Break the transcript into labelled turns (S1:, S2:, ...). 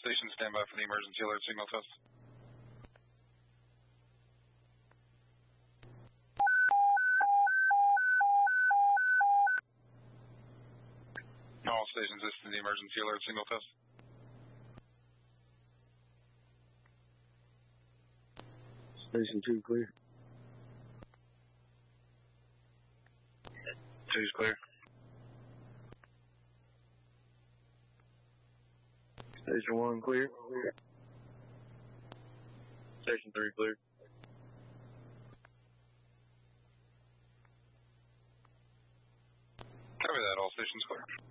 S1: stations stand by for the emergency alert signal test. All stations listen to the emergency alert signal test.
S2: Station 2 clear.
S1: 2's clear.
S2: Station 1 clear.
S1: Station 3 clear. Copy that, all stations clear.